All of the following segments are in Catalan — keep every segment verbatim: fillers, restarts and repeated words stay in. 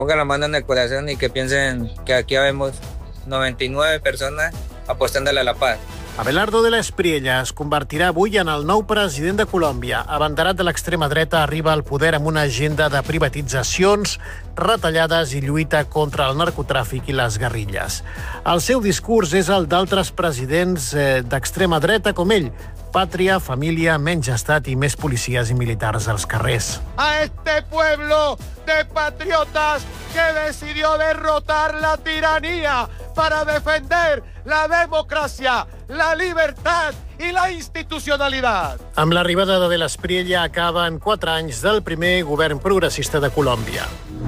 pongan la mano en el corazón y que piensen que aquí habemos noventa y nueve personas apostándole a la paz. Abelardo de la Espriella es convertirà avui en el nou president de Colòmbia. Abanderat de l'extrema dreta, arriba al poder amb una agenda de privatitzacions, retallades i lluita contra el narcotràfic i les guerrilles. El seu discurs és el d'altres presidents eh, d'extrema dreta com ell. Pàtria, família, menys estat i més policies i militars als carrers. A este pueblo de patriotas que decidió derrotar la tiranía para defender la democracia, la libertad y la institucionalidad. Amb l'arribada de l'Espriella acaben quatre anys del primer govern progressista de Colòmbia.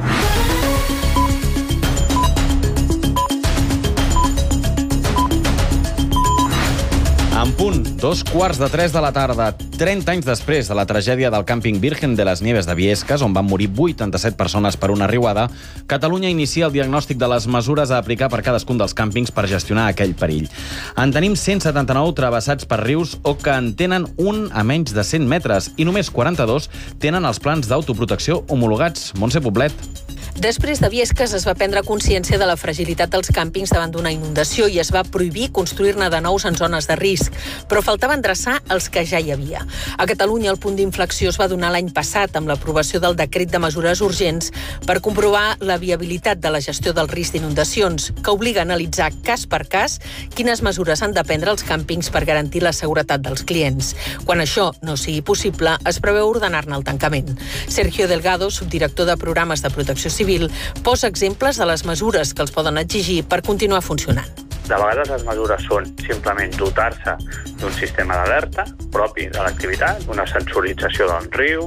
En punt, dos quarts de tres de la tarda, trenta anys després de la tragèdia del càmping Virgen de las Nieves de Biescas, on van morir vuitanta-set persones per una riuada, Catalunya inicia el diagnòstic de les mesures a aplicar per cadascun dels càmpings per gestionar aquell perill. En tenim cent setanta-nou travessats per rius o que en tenen un a menys de cent metres i només quaranta-dos tenen els plans d'autoprotecció homologats. Montse Poblet. Després de Biescas es va prendre consciència de la fragilitat dels càmpings davant d'una inundació i es va prohibir construir-ne de nous en zones de risc, però faltava endreçar els que ja hi havia. A Catalunya el punt d'inflexió es va donar l'any passat amb l'aprovació del decret de mesures urgents per comprovar la viabilitat de la gestió del risc d'inundacions, que obliga a analitzar cas per cas quines mesures han de prendre els càmpings per garantir la seguretat dels clients. Quan això no sigui possible, es preveu ordenar-ne el tancament. Sergio Delgado, subdirector de programes de protecció civil, posa exemples de les mesures que els poden exigir per continuar funcionant. De vegades les mesures són simplement dotar-se d'un sistema d'alerta propi de l'activitat, una sensorització d'un riu,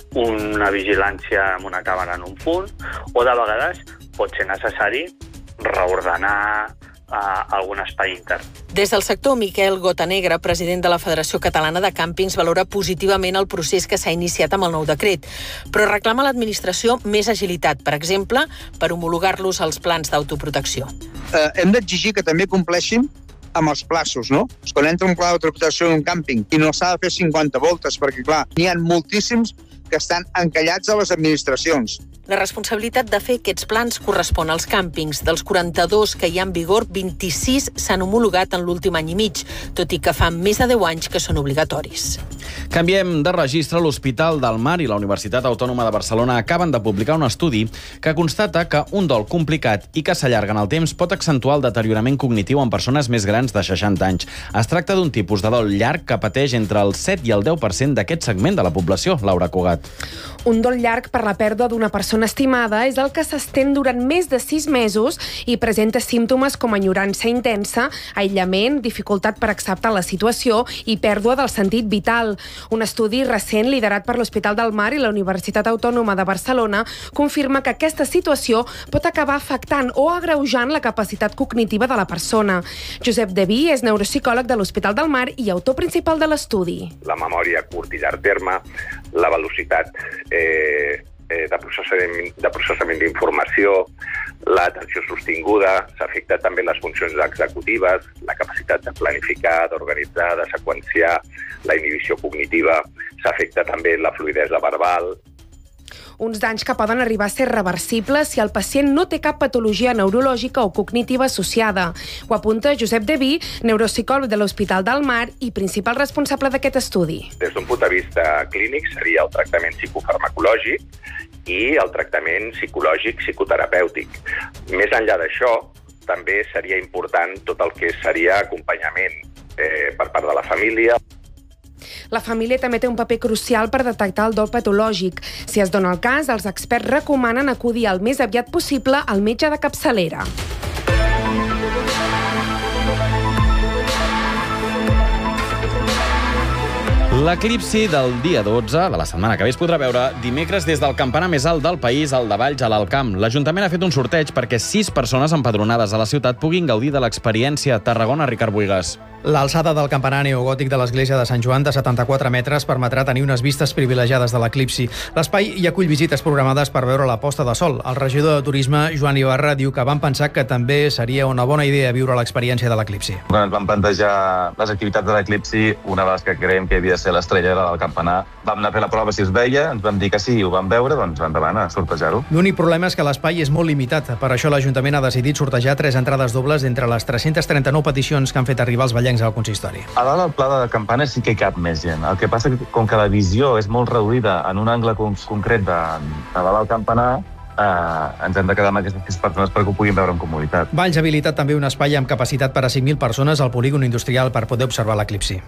una vigilància amb una càmera en un punt, o de vegades pot ser necessari reordenar a algun espai intern. Des del sector, Miquel Gotanegra, president de la Federació Catalana de Càmpings, valora positivament el procés que s'ha iniciat amb el nou decret, però reclama a l'administració més agilitat, per exemple, per homologar-los als plans d'autoprotecció. Eh, hem d'exigir que també compleixin amb els plaços, no? Quan entra un pla d'autoprotecció en un càmping i no s'ha de fer cinquanta voltes, perquè, clar, n'hi ha moltíssims que estan encallats a les administracions. La responsabilitat de fer aquests plans correspon als càmpings. Dels quaranta-dos que hi ha en vigor, vint-i-sis s'han homologat en l'últim any i mig, tot i que fa més de deu anys que són obligatoris. Canviem de registre. L'Hospital del Mar i la Universitat Autònoma de Barcelona acaben de publicar un estudi que constata que un dol complicat i que s'allarga en el temps pot accentuar el deteriorament cognitiu en persones més grans de seixanta anys. Es tracta d'un tipus de dol llarg que pateix entre el set i el deu per cent d'aquest segment de la població. Laura Cugat. Un dol llarg per la pèrdua d'una persona estimada és el que s'estén durant més de sis mesos i presenta símptomes com enyorança intensa, aïllament, dificultat per acceptar la situació i pèrdua del sentit vital. Un estudi recent liderat per l'Hospital del Mar i la Universitat Autònoma de Barcelona confirma que aquesta situació pot acabar afectant o agreujant la capacitat cognitiva de la persona. Josep Deví és neuropsicòleg de l'Hospital del Mar i autor principal de l'estudi. La memòria a curt i llarg terme, la velocitat eh, de processament, de processament d'informació, l'atenció sostinguda, s'afecta també les funcions executives, la capacitat de planificar, d'organitzar, de seqüenciar, la inhibició cognitiva, s'afecta també la fluïdesa verbal. Uns danys que poden arribar a ser reversibles si el pacient no té cap patologia neurològica o cognitiva associada. Ho apunta Josep Deví, neuropsicòleg de l'Hospital del Mar i principal responsable d'aquest estudi. Des d'un punt de vista clínic seria el tractament psicofarmacològic i el tractament psicològic psicoterapèutic. Més enllà d'això, també seria important tot el que seria acompanyament eh, per part de la família. La família també té un paper crucial per detectar el dol patològic. Si es dona el cas, els experts recomanen acudir el més aviat possible al metge de capçalera. L'eclipsi del dia dotze de la setmana que ve es podrà veure dimecres des del campanar més alt del país, el de Valls, a l'Alt Camp. L'Ajuntament ha fet un sorteig perquè sis persones empadronades a la ciutat puguin gaudir de l'experiència. Tarragona, Ricard Buigas. L'alçada del campanar neogòtic de l'església de Sant Joan de setanta-quatre metres permetrà tenir unes vistes privilegiades de l'eclipsi. L'espai hi acull visites programades per veure la posta de sol. El regidor de Turisme, Joan Ibarra, diu que van pensar que també seria una bona idea viure l'experiència de l'eclipsi. Quan ens vam plantejar les activitats de l'eclipsi, una de les que creiem que havia de ser l'estrella era del campanar. Vam anar a fer la prova si es veia, ens vam dir que sí, ho vam veure, doncs endavant a sortejar-ho. L'únic problema és que l'espai és molt limitat. Per això l'Ajuntament ha decidit sortejar tres entrades dobles entre les tres-centes trenta-nou peticions que han fet arribar els vallencs al consistori. A dalt al pla de campana sí que hi cap més gent. El que passa que com que la visió és molt reduïda en un angle concret de, de dalt al campanar, eh, ens hem de quedar amb aquestes persones perquè ho puguin veure amb comoditat. Valls ha habilitat també un espai amb capacitat per a cinc mil persones al polígon industrial per poder observar l'eclipsi.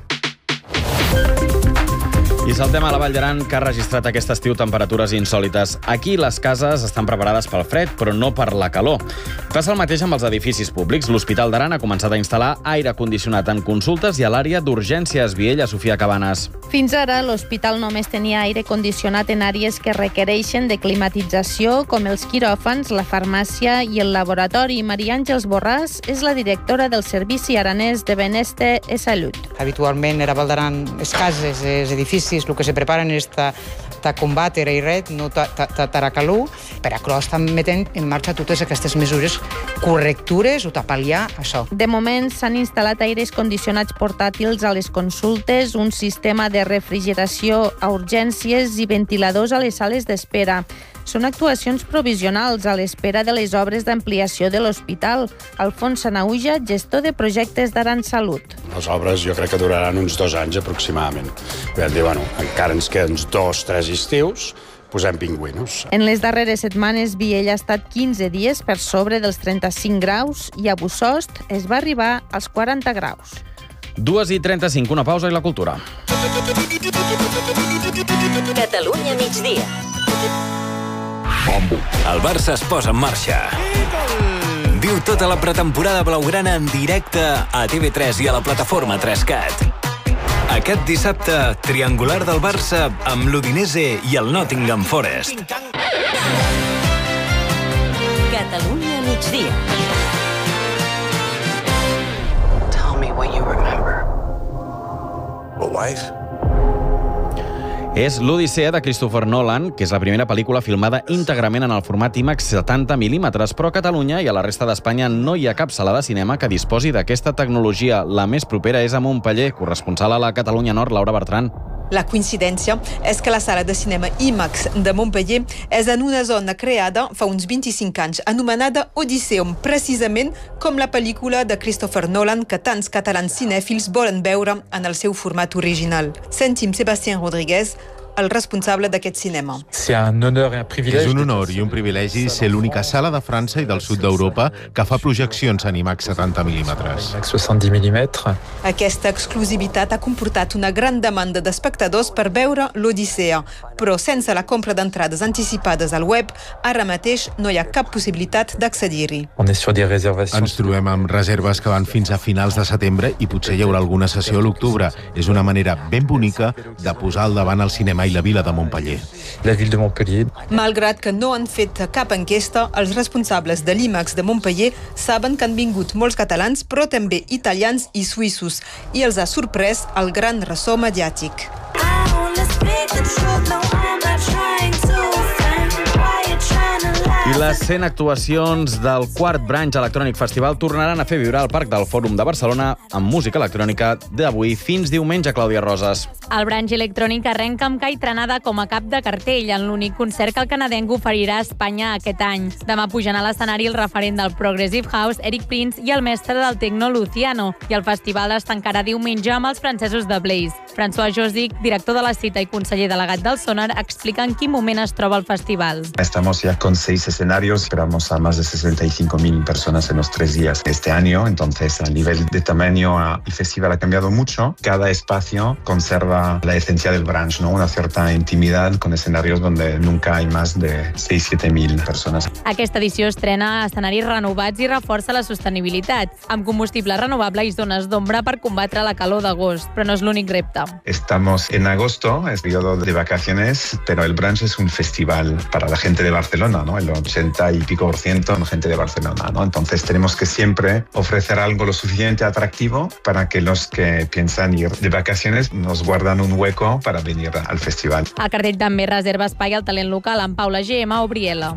I saltem a la Vall d'Aran, que ha registrat aquest estiu temperatures insòlites. Aquí les cases estan preparades pel fred, però no per la calor. Passa el mateix amb els edificis públics. L'Hospital d'Aran ha començat a instal·lar aire condicionat en consultes i a l'àrea d'urgències. Viella, Sofia Cabanes. Fins ara, l'hospital només tenia aire condicionat en àrees que requereixen de climatització, com els quiròfans, la farmàcia i el laboratori. Maria Àngels Borràs és la directora del Servici Aranès de Benestar i Salut. Habitualment, a Vall d'Aran, les cases, els edificis, el que se preparen és ta, ta combatre i red, no ta, ta, ta, ta calor, per a això estan metent en marxa totes aquestes mesures correctures o ta pal·liar això. De moment s'han instal·lat aires condicionats portàtils a les consultes, un sistema de refrigeració a urgències i ventiladors a les sales d'espera. Són actuacions provisionals a l'espera de les obres d'ampliació de l'hospital. Alfons Sanauja, gestor de projectes d'Aran Salut. Les obres jo crec que duraran uns dos anys aproximadament. Vam dir, bueno, encara ens queden dos, tres estius, posem pingüinos. En les darreres setmanes, Viella ha estat quinze dies per sobre dels trenta-cinc graus i a Bussost es va arribar als quaranta graus. dues i trenta-cinc, una pausa i la cultura. Catalunya migdia. El Barça es posa en marxa. Viu tota la pretemporada blaugrana en directe a T V tres i a la plataforma tres cat. Aquest dissabte, triangular del Barça amb l'Udinese i el Nottingham Forest. Catalunya migdia. Tell me what you remember. What, wife? És l'Odissea de Christopher Nolan, que és la primera pel·lícula filmada íntegrament en el format IMAX setanta mil·límetres, però a Catalunya i a la resta d'Espanya no hi ha cap sala de cinema que disposi d'aquesta tecnologia. La més propera és a Montpeller, corresponsal a la Catalunya Nord, Laura Bertran. La coincidència és que la sala de cinema IMAX de Montpeller és en una zona creada fa uns vint-i-cinc anys, anomenada Odisseum, precisament com la pel·lícula de Christopher Nolan que tants catalans cinèfils volen veure en el seu format original. Sentim Sébastien Rodríguez, el responsable d'aquest cinema. És un honor i un privilegi ser l'única sala de França i del sud d'Europa que fa projeccions en IMAX setanta mil·límetres. Aquesta exclusivitat ha comportat una gran demanda d'espectadors per veure l'Odissea, però sense la compra d'entrades anticipades al web, ara mateix no hi ha cap possibilitat d'accedir-hi. Ens trobem amb reserves que van fins a finals de setembre i potser hi haurà alguna sessió a l'octubre. És una manera ben bonica de posar al davant el cinema i la vila de Montpeller. La ville de Montpellier. Malgrat que no han fet cap enquesta, els responsables de l'IMAX de Montpeller saben que han vingut molts catalans, però també italians i suïssos, i els ha sorprès el gran ressò mediàtic. I les cent actuacions del quart Branch Electronic Festival tornaran a fer viure el Parc del Fòrum de Barcelona amb música electrònica d'avui fins diumenge, Clàudia Roses. El Branch Electronic arrenca amb Kai Tranada com a cap de cartell en l'únic concert que el canadenc oferirà a Espanya aquest any. Demà pugen a l'escenari el referent del Progressive House, Eric Prince, i el mestre del techno, Luciano. I el festival es tancarà diumenge amb els francesos de Blaze. François Josic, director de la cita i conseller delegat del Sonar, explica en quin moment es troba el festival. Estamos ya con seis escenarios, esperamos a más de sesenta y cinco mil personas en los tres días de este año, entonces a nivel de tamaño el festival ha cambiado mucho. Cada espacio conserva la esencia del Branch, ¿no? Una cierta intimidad con escenarios donde nunca hay más de seis a siete mil personas. Aquesta edició estrena escenaris renovats i reforça la sostenibilitat, amb combustible renovable i zones d'ombra per combatre la calor d'agost, però no és l'únic repte. Estamos en agosto, es periodo de vacaciones, pero el Branch es un festival para la gente de Barcelona, ¿no? El ochenta y pico por ciento son gente de Barcelona, ¿no? Entonces tenemos que siempre ofrecer algo lo suficientemente atractivo para que los que piensan ir de vacaciones nos guardan un hueco para venir al festival. El cartell també reserva espai al talent local amb Paula G M o Briela.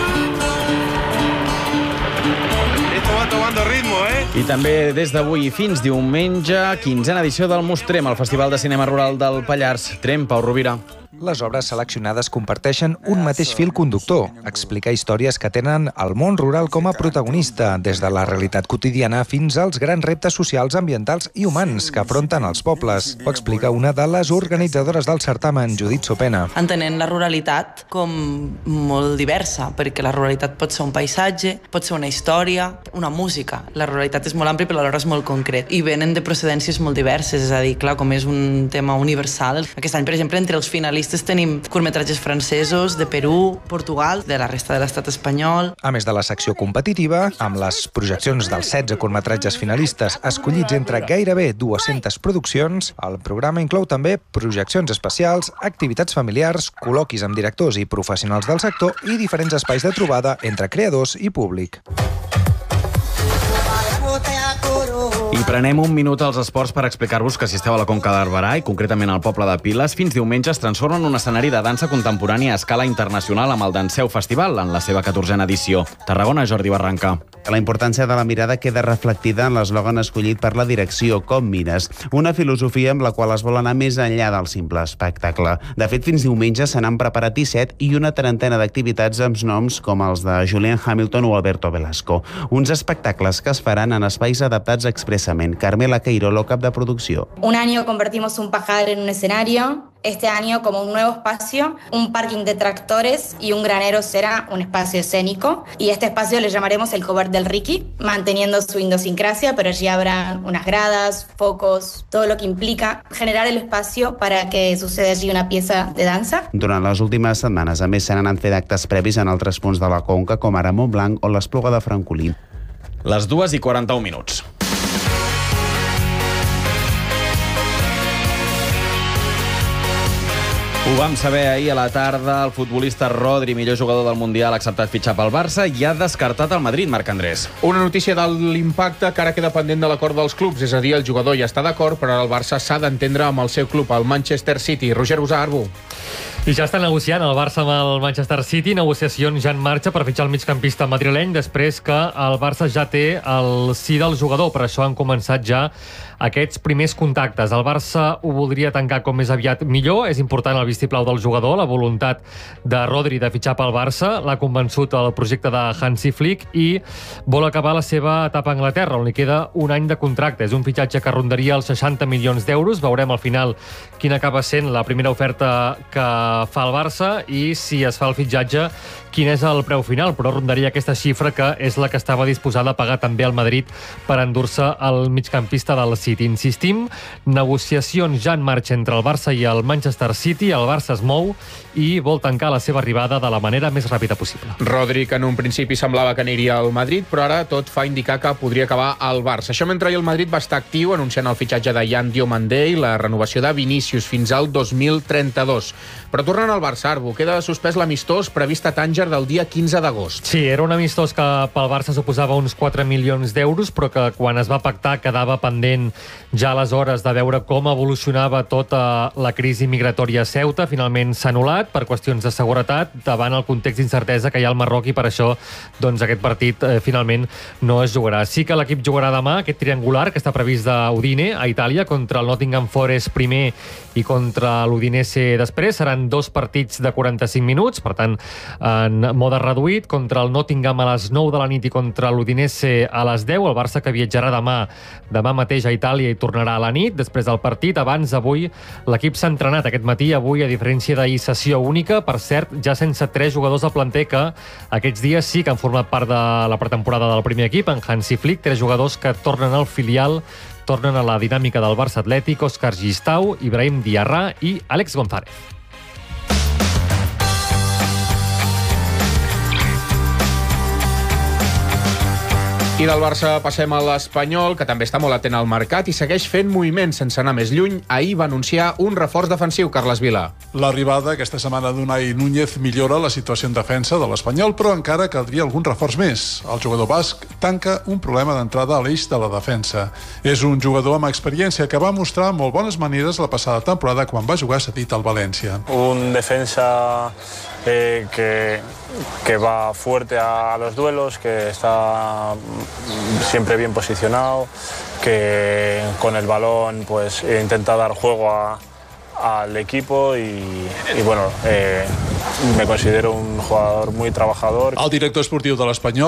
Esto va tomando ritmo, eh? I també des d'avui fins diumenge, quinzena edició del Mostrem, el Festival de Cinema Rural del Pallars. Trem, Pau Rovira. Les obres seleccionades comparteixen un mateix fil conductor, explicar històries que tenen el món rural com a protagonista, des de la realitat quotidiana fins als grans reptes socials, ambientals i humans que afronten els pobles. Ho explica una de les organitzadores del certamen, Judit Sopena. Entenent la ruralitat com molt diversa, perquè la ruralitat pot ser un paisatge, pot ser una història, una música. La ruralitat és molt àmplia però alhora és molt concret. I venen de procedències molt diverses, és a dir, clar, com és un tema universal. Aquest any, per exemple, entre els finalistes tenim curtmetratges francesos, de Perú, Portugal, de la resta de l'estat espanyol. A més de la secció competitiva, amb les projeccions dels setze curtmetratges finalistes escollits entre gairebé dues-centes produccions, el programa inclou també projeccions especials, activitats familiars, col·loquis amb directors i professionals del sector i diferents espais de trobada entre creadors i públic. I prenem un minut als esports per explicar-vos que si esteu a la Conca de Barberà i concretament al poble de Piles, fins diumenge es transforma en un escenari de dansa contemporània a escala internacional amb el Danseu Festival en la seva catorzena edició. Tarragona, Jordi Barranca. La importància de la mirada queda reflectida en l'eslògan escollit per la direcció, Com mires, una filosofia amb la qual es vol anar més enllà del simple espectacle. De fet, fins diumenge se n'han preparat disset i una trentena d'activitats amb noms com els de Julian Hamilton o Alberto Velasco. Uns espectacles que es faran en espais adaptats expressament. Carmela Queirolo, cap de producció. Un año convertimos un pajar en un escenario. Este año, como un nuevo espacio, un parking de tractores y un granero será un espacio escénico. Y este espacio le llamaremos el Cover del Ricky, manteniendo su idiosincrasia, pero allí habrá unas gradas, focos, todo lo que implica generar el espacio para que suceda allí una pieza de dansa. Durant les últimes setmanes, a més, se n'han fet actes previs en altres punts de la Conca, com ara Montblanc o l'Espluga de Francolí. Les dues i quaranta-un minuts. Ho vam saber ahir a la tarda. El futbolista Rodri, millor jugador del Mundial, ha acceptat fitxar pel Barça i ha descartat el Madrid, Marc Andrés. Una notícia de l'impacte que ara queda pendent de l'acord dels clubs. És a dir, el jugador ja està d'acord, però el Barça s'ha d'entendre amb el seu club, el Manchester City. Roger Busà, Arbu. I ja està negociant el Barça amb el Manchester City. Negociacions ja en marxa per fitxar el migcampista madrileny després que el Barça ja té el sí del jugador. Per això han començat ja aquests primers contactes. El Barça ho voldria tancar com més aviat millor. És important el vistiplau del jugador. La voluntat de Rodri de fitxar pel Barça l'ha convençut el projecte de Hansi Flick i vol acabar la seva etapa a Anglaterra, on li queda un any de contracte. És un fitxatge que rondaria els seixanta milions d'euros. Veurem al final quina acaba sent la primera oferta que fa el Barça i si es fa el fitxatge quin és el preu final, però rondaria aquesta xifra que és la que estava disposada a pagar també el Madrid per endur-se el migcampista del City. Insistim, negociacions ja en marxa entre el Barça i el Manchester City. El Barça es mou i vol tancar la seva arribada de la manera més ràpida possible. Rodri, que en un principi semblava que aniria al Madrid, però ara tot fa indicar que podria acabar al Barça. Això mentre el Madrid va estar actiu anunciant el fitxatge de Yan Diomandé i la renovació de Vinícius fins al dos mil trenta-dos. Però tornant al Barça, Arbu, queda suspès l'amistós previst a Tànger del dia quinze d'agost. Sí, era un amistós que pel Barça suposava uns quatre milions d'euros, però que quan es va pactar quedava pendent ja aleshores de veure com evolucionava tota la crisi migratòria a Ceuta. Finalment s'ha anul·lat per qüestions de seguretat davant el context d'incertesa que hi ha al Marroc i per això doncs, aquest partit eh, finalment no es jugarà. Sí que l'equip jugarà demà aquest triangular que està previst d'Udine a Itàlia contra el Nottingham Forest primer i contra l'Udinese després. Seran dos partits de quaranta-cinc minuts, per tant en mode reduït, contra el Nottingham a les nou de la nit i contra l'Udinese a les deu. El Barça que viatjarà demà demà mateix a Itàlia i tornarà a la nit després del partit. Abans, avui, l'equip s'ha entrenat aquest matí, avui, a diferència d'ahir, sessió única, per cert, ja sense tres jugadors del planter que aquests dies sí que han format part de la pretemporada del primer equip, en Hansi Flick, tres jugadors que tornen al filial, tornen a la dinàmica del Barça Atlètic, Òscar Gistau, Ibrahim Diarra i Àlex González. I del Barça passem a l'Espanyol, que també està molt atent al mercat i segueix fent moviments sense anar més lluny. Ahir va anunciar un reforç defensiu, Carles Vila. L'arribada aquesta setmana d'Unai Núñez millora la situació en defensa de l'Espanyol, però encara caldria algun reforç més. El jugador basc tanca un problema d'entrada a l'eix de la defensa. És un jugador amb experiència que va mostrar molt bones maneres la passada temporada quan va jugar cedit al València. Un defensa Eh, que, que va fuerte a los duelos, que está siempre bien posicionado, que con el balón pues intenta dar juego a, al equipo y, y bueno, eh, me considero un jugador muy trabajador. El director esportiu de l'Espanyol